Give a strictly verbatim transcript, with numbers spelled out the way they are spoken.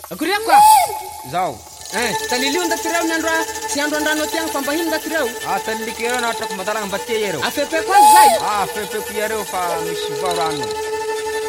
Akuria kwa. Zao. Eh, taliliu ndatirau nyandwa, si andwa ndano tiang pambahin ndatirau. Ah, tallikero na tak madalang batte yero. Afepe kwa zai. Ah, fefe kuyero fa mishivarano.